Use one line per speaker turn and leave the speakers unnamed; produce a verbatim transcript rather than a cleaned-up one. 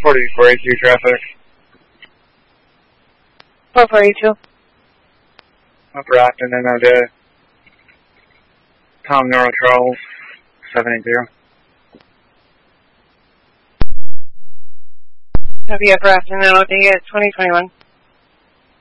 forty-four eighty-two traffic.
four four eight two.
Upper Acton, N O D. Tom Noro Charles, seven eight zero.
Copy, Upper Acton, N O D at twenty twenty-one.